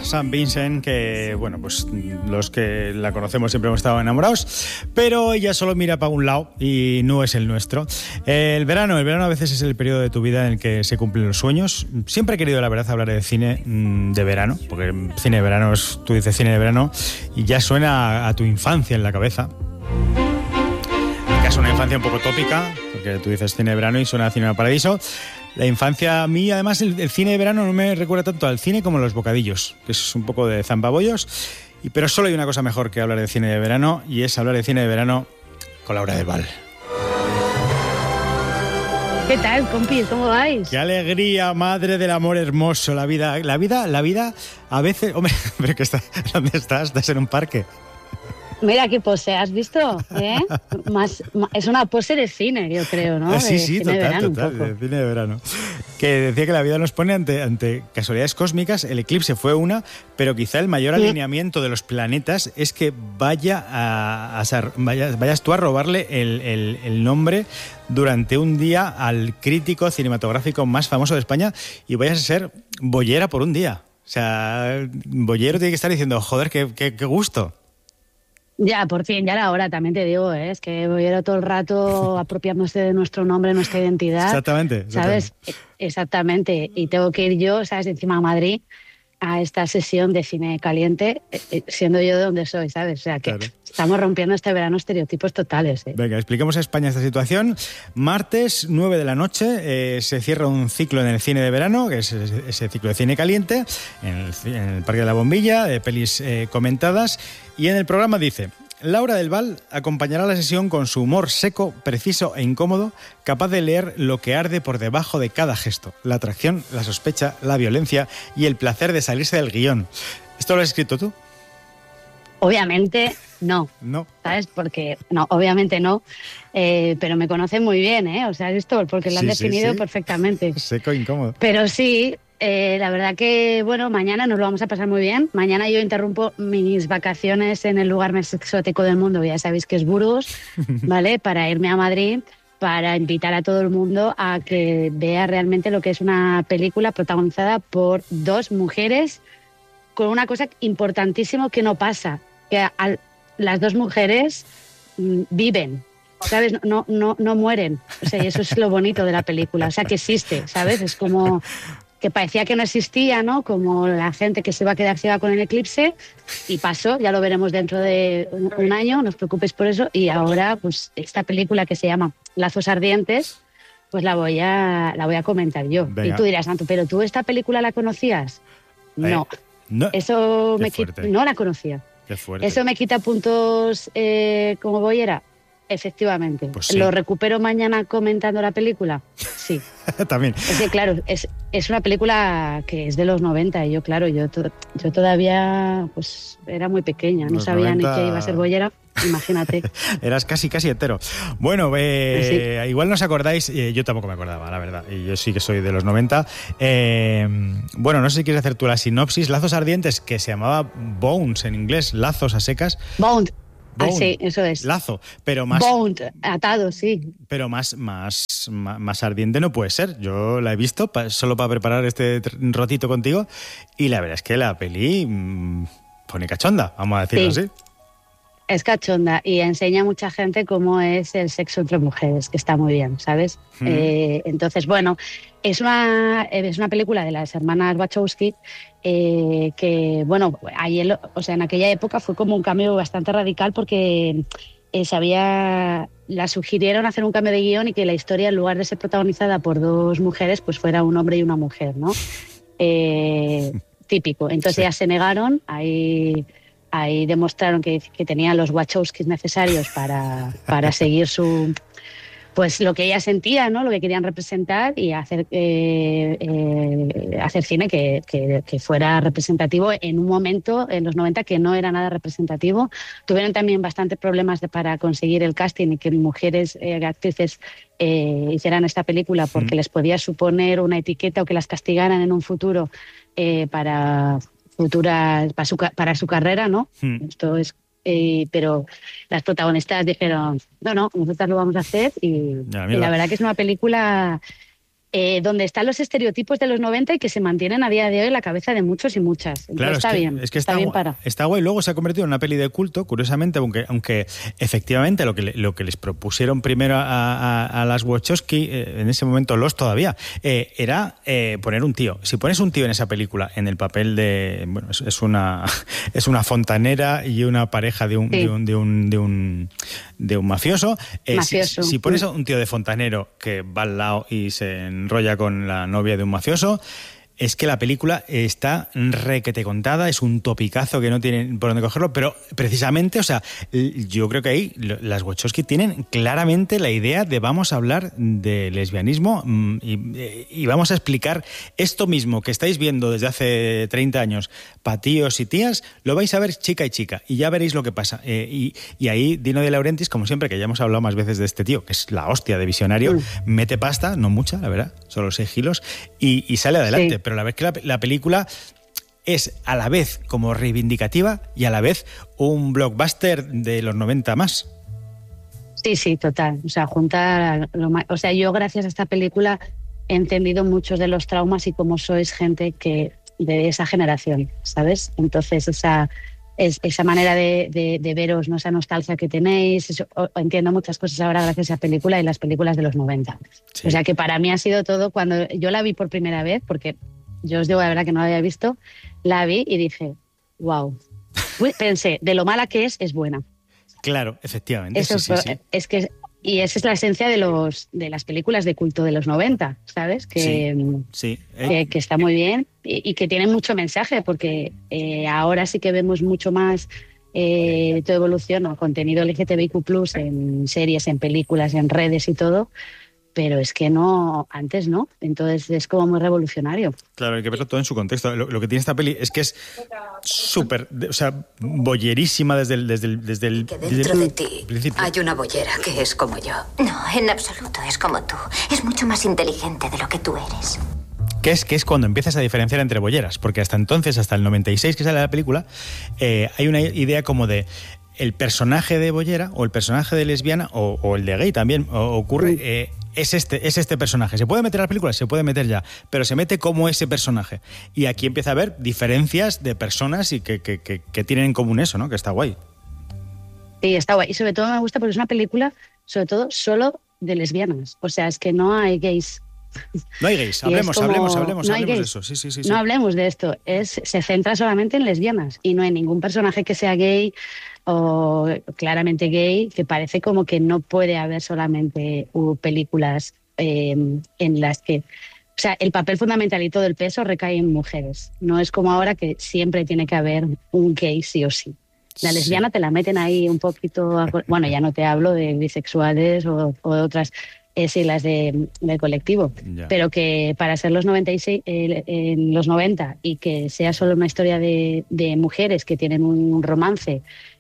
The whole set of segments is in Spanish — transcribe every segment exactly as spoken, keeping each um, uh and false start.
Sam Vincent, que, bueno, pues los que la conocemos siempre hemos estado enamorados, pero ella solo mira para un lado y no es el nuestro. El verano, el verano a veces es el periodo de tu vida en el que se cumplen los sueños. Siempre he querido, la verdad, hablar de cine de verano, porque cine de verano es, tú dices cine de verano y ya suena a, a tu infancia en la cabeza. Es una infancia un poco tópica, porque tú dices cine de verano y suena a Cinema Paradiso. La infancia a mí, además, el, el cine de verano no me recuerda tanto al cine como a los bocadillos, que es un poco de zampabollos. Y, pero solo hay una cosa mejor que hablar de cine de verano, y es hablar de cine de verano con Laura del Val. ¿Qué tal, compis? ¿Cómo vais? ¡Qué alegría, madre del amor hermoso! La vida, la vida, la vida, a veces... Hombre, pero que está, ¿dónde estás? ¿Estás en un parque? Mira qué pose, ¿has visto? ¿Eh? Más, más, es una pose de cine, yo creo, ¿no? Sí, de sí, cine total, de verano, total, de cine de verano. Que decía que la vida nos pone ante, ante casualidades cósmicas. El eclipse fue una, pero quizá el mayor alineamiento de los planetas es que vaya a, a vaya, vayas tú a robarle el, el, el nombre durante un día al crítico cinematográfico más famoso de España y vayas a ser boyera por un día. O sea, boyero tiene que estar diciendo, joder, qué, qué, qué gusto. Ya, por fin, ya era hora, también te digo, ¿eh? Es que voy a ir todo el rato apropiándose de nuestro nombre, nuestra identidad. Exactamente, exactamente. ¿Sabes? Exactamente. Y tengo que ir yo, ¿sabes? Encima a Madrid a esta sesión de cine caliente, siendo yo de donde soy, ¿sabes? O sea, que claro, estamos rompiendo este verano estereotipos totales, ¿eh? Venga, expliquemos a España esta situación. Martes, nueve de la noche, eh, se cierra un ciclo en el cine de verano, que es ese ciclo de cine caliente, en el, en el Parque de la Bombilla, de pelis eh, comentadas, y en el programa dice... Laura del Val acompañará la sesión con su humor seco, preciso e incómodo, capaz de leer lo que arde por debajo de cada gesto, la atracción, la sospecha, la violencia y el placer de salirse del guión. ¿Esto lo has escrito tú? Obviamente no. No. ¿Sabes? Porque, no, obviamente no, eh, pero me conocen muy bien, ¿eh? O sea, esto, porque lo han sí, definido sí, sí. perfectamente. Seco e incómodo. Pero sí... Eh, la verdad que, bueno, mañana nos lo vamos a pasar muy bien. Mañana yo interrumpo mis vacaciones en el lugar más exótico del mundo, ya sabéis que es Burgos, ¿vale? Para irme a Madrid, para invitar a todo el mundo a que vea realmente lo que es una película protagonizada por dos mujeres con una cosa importantísima que no pasa, que a, a, las dos mujeres mm, viven. ¿Sabes? No, no, no mueren. O sea, y eso es lo bonito de la película. O sea, que existe, ¿sabes? Es como... que parecía que no existía, ¿no? Como la gente que se va a quedar ciega con el eclipse, y pasó, ya lo veremos dentro de un año, no os preocupéis por eso, y ahora, pues, esta película que se llama Lazos Ardientes, pues la voy a, la voy a comentar yo. Venga. Y tú dirás, Santo, ¿pero tú esta película la conocías? No. Eh, no. Eso me quita, no la conocía. Qué fuerte. Eso me quita puntos eh, como boyera. Efectivamente. Pues sí. ¿Lo recupero mañana comentando la película? Sí. También. Es que, claro, es, es una película que es de los noventa y yo, claro, yo, to, yo todavía pues era muy pequeña, no los sabía noventa... ni que iba a ser boyera, imagínate. Eras casi, casi hetero. Bueno, eh, sí. Igual no os acordáis, eh, yo tampoco me acordaba, la verdad, y yo sí que soy de los noventa. Eh, bueno, no sé si quieres hacer tú la sinopsis. Lazos Ardientes, que se llamaba Bones en inglés, lazos a secas. Bones. Bone, ah, sí, eso es. Lazo, pero más... Bone, atado, sí. Pero más, más, más, más ardiente no puede ser. Yo la he visto pa, solo para preparar este ratito contigo y la verdad es que la peli mmm, pone cachonda, vamos a decirlo sí. así. Es cachonda y enseña a mucha gente cómo es el sexo entre mujeres, que está muy bien, ¿sabes? Mm. Eh, entonces, bueno, es una, es una película de las hermanas Wachowski eh, que, bueno, ayer, o sea, en aquella época fue como un cambio bastante radical porque eh, se había, la sugirieron hacer un cambio de guión y que la historia, en lugar de ser protagonizada por dos mujeres, pues fuera un hombre y una mujer, ¿no? Eh, típico. Entonces sí. Ellas se negaron, ahí... Ahí demostraron que, que tenían los Wachowskis necesarios para, para seguir su, pues lo que ella sentía, ¿no? Lo que querían representar y hacer, eh, eh, hacer cine que, que, que fuera representativo en un momento, en los noventa, que no era nada representativo. Tuvieron también bastantes problemas de, para conseguir el casting y que mujeres eh, actrices eh, hicieran esta película porque mm. les podía suponer una etiqueta o que las castigaran en un futuro eh, para... futuras para su, para su carrera, ¿no? Hmm. Esto es, eh, pero las protagonistas dijeron, no, no, nosotras lo vamos a hacer y, y la verdad que es una película eh, donde están los estereotipos de los noventa y que se mantienen a día de hoy en la cabeza de muchos y muchas. Entonces, claro, está es que, bien. Es que está, está, bien para. Está guay. Luego se ha convertido en una peli de culto, curiosamente, aunque, aunque efectivamente lo que, le, lo que les propusieron primero a, a, a las Wachowski, eh, en ese momento los todavía, eh, era eh, poner un tío. Si pones un tío en esa película, en el papel de... Bueno, es, es una es una fontanera y una pareja de un, sí. de, un, de, un, de, un, de un mafioso. Eh, mafioso. Si, si pones a un tío de fontanero que va al lado y se enrolla con la novia de un mafioso, es que la película está requete contada, es un topicazo que no tienen por dónde cogerlo, pero precisamente, o sea, yo creo que ahí las Wachowski tienen claramente la idea de vamos a hablar de lesbianismo y, y vamos a explicar esto mismo que estáis viendo desde hace treinta años, para tíos y tías, lo vais a ver chica y chica, y ya veréis lo que pasa. Eh, y, y ahí Dino De Laurentiis, como siempre, que ya hemos hablado más veces de este tío, que es la hostia de visionario, mm. mete pasta, no mucha, la verdad, solo seis kilos, y, y sale adelante. Sí. Pero la vez que la, la película es a la vez como reivindicativa y a la vez un blockbuster de los noventa más. Sí, sí, total. O sea, juntar lo más, o sea, yo gracias a esta película he entendido muchos de los traumas y cómo sois gente que de esa generación, ¿sabes? Entonces esa es, esa manera de, de, de veros, ¿no? Esa nostalgia que tenéis, eso, o, entiendo muchas cosas ahora gracias a esa película y las películas de los noventa. Sí. O sea que para mí ha sido todo cuando yo la vi por primera vez, porque yo os digo la verdad que no la había visto, la vi y dije, wow. Pensé, de lo mala que es, es buena. Sí. efectivamente. Eso sí, es, sí, sí. es que y esa es la esencia de los de las películas de culto de los noventa, ¿sabes? Que, sí, sí. Eh, que, que está muy bien y, y que tienen mucho mensaje, porque eh, ahora sí que vemos mucho más eh, toda evolución, ¿no? Contenido L G T B I Q plus, en series, en películas, en redes y todo. Pero es que no, antes no, entonces es como muy revolucionario. Claro, hay que verlo todo en su contexto. Lo, lo que tiene esta peli es que es súper, o sea, boyerísima desde el, desde el, desde el, que dentro desde el de ti principio. Hay una boyera que es como yo. No, en absoluto es como tú. Es mucho más inteligente de lo que tú eres. Que es, que es cuando empiezas a diferenciar entre bolleras, porque hasta entonces, hasta el noventa y seis que sale la película, eh, hay una idea como de el personaje de boyera o el personaje de lesbiana o, o el de gay también o, ocurre... Eh, Es este, es este personaje. ¿Se puede meter a la película? Se puede meter ya, pero se mete como ese personaje. Y aquí empieza a haber diferencias de personas y que, que, que, que tienen en común eso, ¿no? Que está guay. Sí, está guay. Y sobre todo me gusta porque es una película, sobre todo, solo de lesbianas. O sea, es que no hay gays. No hay gays. Hablemos, como, hablemos, hablemos, no hablemos de eso. Sí, sí, sí, sí. No hablemos de esto. Es, se centra solamente en lesbianas y no hay ningún personaje que sea gay o claramente gay, que parece como que no puede haber solamente uh, películas eh, en las que... O sea, el papel fundamental y todo el peso recae en mujeres. No es como ahora que siempre tiene que haber un gay sí o sí. La lesbiana sí. Te la meten ahí un poquito... A, bueno, ya no te hablo de bisexuales o, o de otras eh, siglas de, del colectivo, ya. Pero que para ser los noventa y seis, eh, en los noventa y que sea solo una historia de, de mujeres que tienen un romance...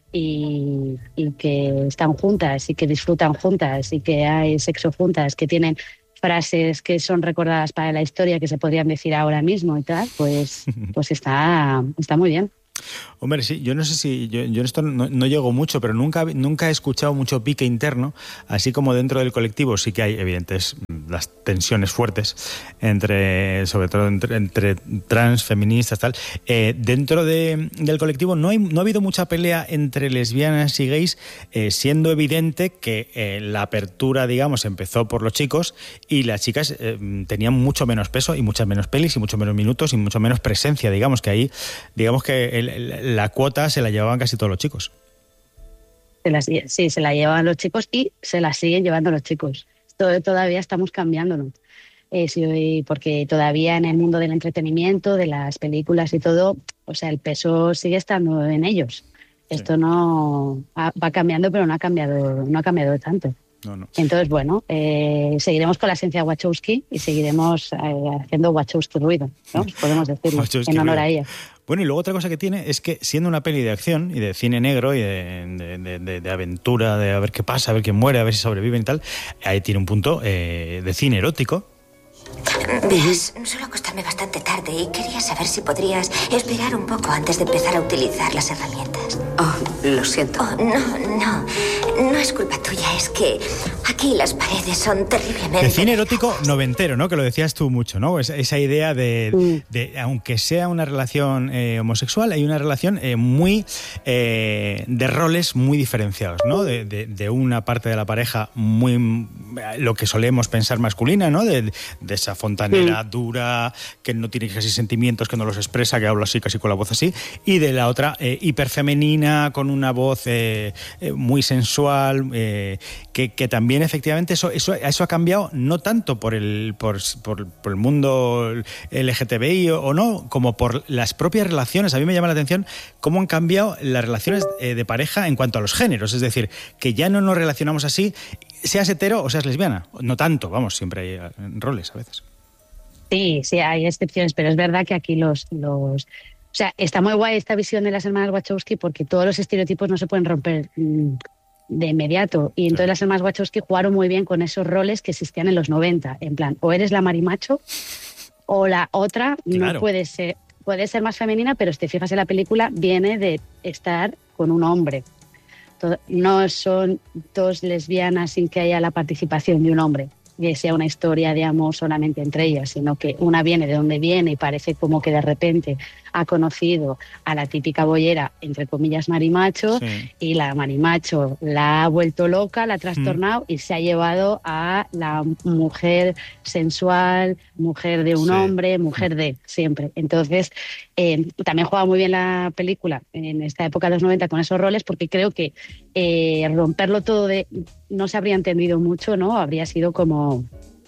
Y, y que están juntas y que disfrutan juntas y que hay sexo juntas, que tienen frases que son recordadas para la historia que se podrían decir ahora mismo y tal, pues, pues está, está muy bien. Hombre, sí, yo no sé si... Yo, yo en esto no, no llego mucho, pero nunca, nunca he escuchado mucho pique interno, así como dentro del colectivo sí que hay evidentes las tensiones fuertes, entre sobre todo entre, entre trans, feministas, tal. Eh, dentro de, del colectivo no, hay, no ha habido mucha pelea entre lesbianas y gays, eh, siendo evidente que eh, la apertura, digamos, empezó por los chicos y las chicas eh, tenían mucho menos peso y muchas menos pelis y mucho menos minutos y mucho menos presencia, digamos, que ahí, digamos que el la cuota se la llevaban casi todos los chicos. Se las, sí, se la llevaban los chicos y se la siguen llevando los chicos. Todo, todavía estamos cambiándolo. Eh, sí, porque todavía en el mundo del entretenimiento, de las películas y todo, o sea, el peso sigue estando en ellos. Sí. Esto no va cambiando, pero no ha cambiado, no ha cambiado tanto. No, no. Entonces, bueno, eh, seguiremos con la esencia Wachowski y seguiremos eh, haciendo Wachowski ruido, ¿no? Podemos decirlo, Wachowski en honor ruido. A ella. Bueno, y luego otra cosa que tiene es que siendo una peli de acción y de cine negro y de, de, de, de aventura, de a ver qué pasa, a ver quién muere, a ver si sobreviven y tal, ahí tiene un punto eh, de cine erótico. Verás, suelo acostarme bastante tarde y quería saber si podrías esperar un poco antes de empezar a utilizar las herramientas. Oh, lo siento. Oh, no, no. No es culpa tuya, es que aquí las paredes son terriblemente... El cine erótico noventero, ¿no? Que lo decías tú mucho, ¿no? Esa, esa idea de, Mm. de, aunque sea una relación eh, homosexual, hay una relación eh, muy... Eh, de roles muy diferenciados, ¿no? De, de, de una parte de la pareja muy... lo que solemos pensar masculina, ¿no? De, de esa fontanera Mm. dura, que no tiene casi sentimientos, que no los expresa, que habla así, casi con la voz así, y de la otra eh, hiperfemenina, con una voz eh, eh, muy sensual, eh, que, que también efectivamente eso, eso, eso ha cambiado no tanto por el, por, por, por el mundo L G T B I o, o no, como por las propias relaciones. A mí me llama la atención cómo han cambiado las relaciones eh, de pareja en cuanto a los géneros, es decir, que ya no nos relacionamos así, seas hetero o seas lesbiana. No tanto, vamos, siempre hay eh, roles a veces. Sí, sí, hay excepciones, pero es verdad que aquí los, los... O sea, está muy guay esta visión de las hermanas Wachowski porque todos los estereotipos no se pueden romper mmm, de inmediato. Y entonces las hermanas Wachowski jugaron muy bien con esos roles que existían en los noventa. En plan, o eres la marimacho o la otra, claro. No puede ser, puede ser más femenina, pero si te fijas en la película, viene de estar con un hombre. Todo, no son dos lesbianas sin que haya la participación de un hombre, que sea una historia de amor solamente entre ellas, sino que una viene de donde viene y parece como que de repente ha conocido a la típica boyera, entre comillas, marimacho, sí. Y la marimacho la ha vuelto loca, la ha trastornado mm. y se ha llevado a la mujer sensual, mujer de un sí. hombre, mujer de siempre. Entonces, eh, también juega muy bien la película en esta época de los noventa con esos roles, porque creo que eh, romperlo todo de... no se habría entendido mucho, ¿no? Habría sido como...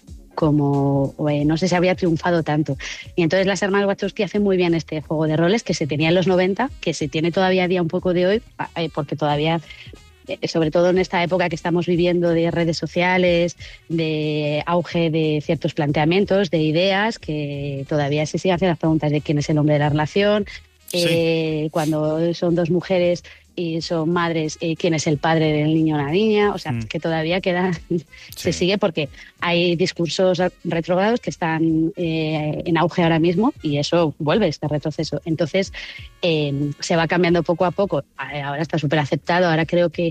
como eh, no sé si habría triunfado tanto. Y entonces las hermanas Wachowski hacen muy bien este juego de roles que se tenía en los noventa, que se tiene todavía a día un poco de hoy, eh, porque todavía, eh, sobre todo en esta época que estamos viviendo de redes sociales, de auge de ciertos planteamientos, de ideas, que todavía se siguen haciendo las preguntas de quién es el hombre de la relación, eh, sí. Cuando son dos mujeres y son madres, eh, quién es el padre del niño o la niña, o sea, mm. que todavía queda, sí. se sigue porque hay discursos retrógrados que están eh, en auge ahora mismo y eso vuelve este retroceso. Entonces, eh, se va cambiando poco a poco, ahora está súper aceptado, ahora creo que...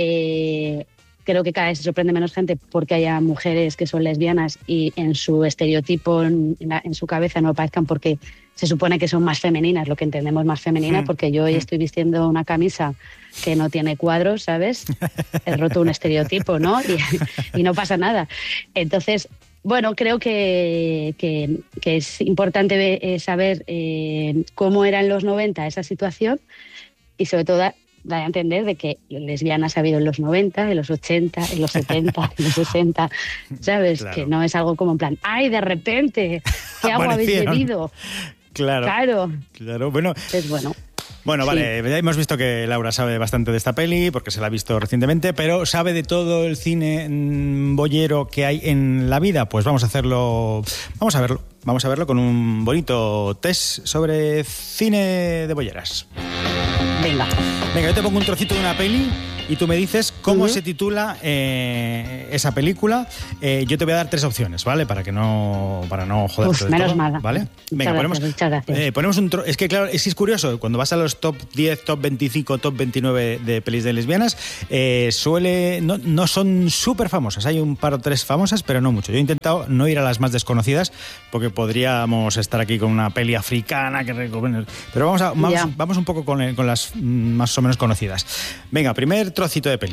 Eh, creo que cada vez se sorprende menos gente porque haya mujeres que son lesbianas y en su estereotipo, en, la, en su cabeza no lo parezcan porque se supone que son más femeninas, lo que entendemos más femenina, mm. porque yo hoy mm. estoy vistiendo una camisa que no tiene cuadros, ¿sabes? He roto un estereotipo, ¿no? Y, y no pasa nada. Entonces, bueno, creo que, que, que es importante eh, saber eh, cómo era en los noventa esa situación y sobre todo... da a entender de que lesbianas ha habido en los noventa, en los ochenta, en los setenta, en los sesenta, ¿sabes? Claro. Que no es algo como en plan, ¡ay, de repente! ¿Qué agua habéis bebido? Claro. Claro. Claro, bueno. Es bueno. Bueno, vale, sí. Ya hemos visto que Laura sabe bastante de esta peli, porque se la ha visto recientemente, pero ¿sabe de todo el cine boyero que hay en la vida? Pues vamos a hacerlo, vamos a verlo, vamos a verlo con un bonito test sobre cine de bolleras. Venga. Venga, yo te pongo un trocito de una peli y tú me dices cómo uh-huh. se titula eh, esa película. Eh, yo te voy a dar tres opciones, ¿vale? Para que no, para no joderte del todo, mala. ¿vale? Venga, muchas ponemos, gracias, muchas gracias. Eh, ponemos un tro- es que claro, es, es curioso, cuando vas a los top diez, top veinticinco, top veintinueve de pelis de lesbianas, eh, suele, no, no son súper famosas, hay un par o tres famosas, pero no mucho. Yo he intentado no ir a las más desconocidas, porque podríamos estar aquí con una peli africana, que pero vamos, a, vamos, yeah. vamos un poco con, el, con las más o menos conocidas. Venga, primer trocito de peli.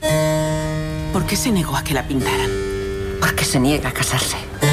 ¿Por qué se negó a que la pintaran? Porque se niega a casarse.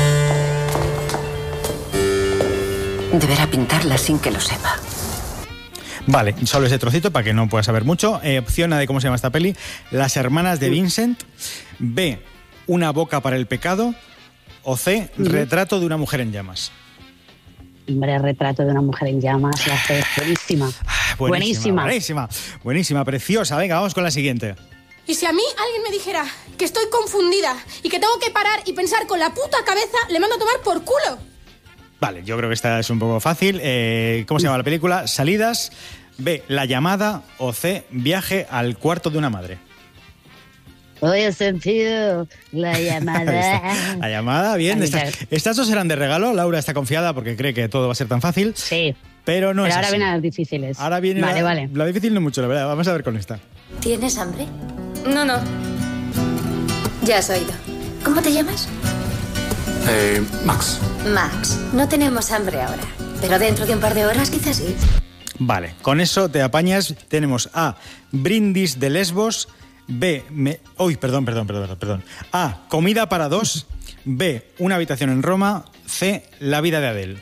Deberá pintarla sin que lo sepa. Vale, solo ese trocito para que no puedas saber mucho. Eh, opción A de cómo se llama esta peli: Las hermanas de Vincent. B, Una boca para el pecado. O C, uh-huh. Retrato de una mujer en llamas. Hombre, Retrato de una mujer en llamas, la hace buenísima. Buenísima, buenísima, buenísima, preciosa. Venga, vamos con la siguiente. Y si a mí alguien me dijera que estoy confundida y que tengo que parar y pensar con la puta cabeza, le mando a tomar por culo. Vale, yo creo que esta es un poco fácil. Eh, ¿Cómo se llama la película? Salidas. B, La llamada. O C, Viaje al cuarto de una madre. Hoy he sentido la llamada. La llamada, bien. Estas, estas dos eran de regalo. Laura está confiada porque cree que todo va a ser tan fácil. Sí. Pero no Pero es ahora así. vienen las difíciles. Ahora viene vale, la, vale. la difícil no mucho, la verdad. Vamos a ver con esta. ¿Tienes hambre? No, no. Ya has oído. ¿Cómo te llamas? Eh, Max. Max. No tenemos hambre ahora, pero dentro de un par de horas quizás sí. Vale, con eso te apañas. Tenemos A, Brindis de Lesbos. B, me... Uy, perdón, perdón, perdón, perdón. A, Comida para dos. B, Una habitación en Roma. C, La vida de Adele.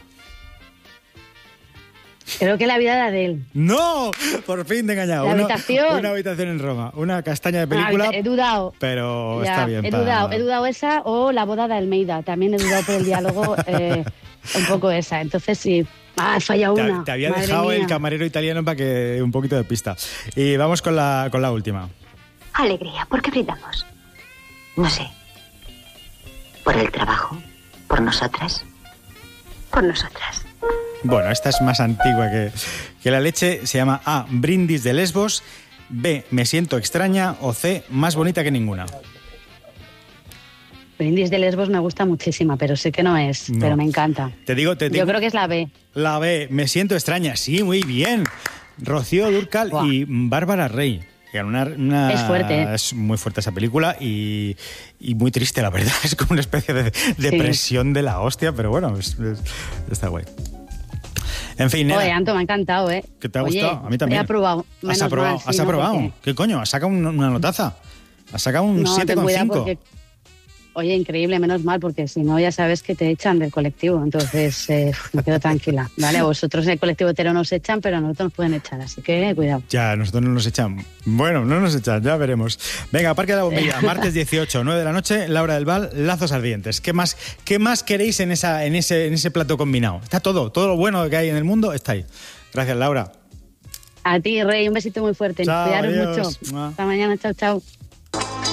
Creo que La vida de Adele. ¡No! Por fin te he engañado. La una, habitación. Una habitación en Roma. Una castaña de película. Ah, he dudado. Pero Ya, está bien. He para... dudado, he dudado esa o La boda de Almeida. También he dudado por el diálogo eh, un poco esa. Entonces sí. Ah, he fallado una. Te, te había Madre dejado mía. el camarero italiano para que un poquito de pista. Y vamos con la, con la última. Alegría. ¿Por qué brindamos? No sé. ¿Por el trabajo? ¿Por nosotras? Por nosotras. Bueno, esta es más antigua que, que la leche. Se llama A, Brindis de Lesbos. B, Me siento extraña. O C, Más bonita que ninguna. Brindis de Lesbos me gusta muchísima, pero sé que no es, No. pero me encanta. Te digo, te digo. Yo creo que es la B. La B, Me siento extraña. Sí, muy bien. Rocío Dúrcal Buah. y Bárbara Rey. Una, una- Es fuerte, ¿eh? Es muy fuerte esa película y, y muy triste, la verdad. Es como una especie de depresión de la hostia, pero bueno, es- es- está guay. En fin, nena, Oye, Anto, me ha encantado, ¿eh? ¿qué te ha Oye, gustado? A mí también. He aprobado. ¿Has Menos aprobado? mal, sí, ¿Has ¿no? aprobado? Porque- ¿Qué coño? ¿Has sacado un- una notaza? ¿Has sacado un No, siete ten coma cuidado cinco? porque... Oye, increíble, menos mal, porque si no ya sabes que te echan del colectivo, entonces eh, me quedo tranquila, ¿vale? A vosotros en el colectivo hetero nos echan, pero a nosotros nos pueden echar, así que cuidado. Ya, nosotros no nos echan. Bueno, no nos echan, ya veremos. Venga, Parque de la Bombilla, martes dieciocho, nueve de la noche, Laura del Val, Lazos Ardientes. ¿Qué más, qué más queréis en, esa, en, ese, en ese plato combinado? Está todo, todo lo bueno que hay en el mundo está ahí. Gracias, Laura. A ti, Rey, un besito muy fuerte. Chao, Cuidaros adiós. mucho. Mua. Hasta mañana, chao, chao.